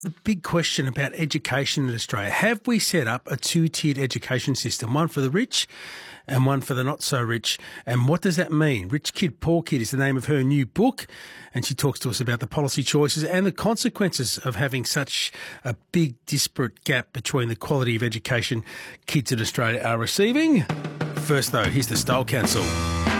the big question about education in Australia. Have we set up a two-tiered education system, one for the rich and one for the not-so-rich? And what does that mean? Rich Kid, Poor Kid is the name of her new book, and she talks to us about the policy choices and the consequences of having such a big, disparate gap between the quality of education kids in Australia are receiving. First, though, here's the Style Council.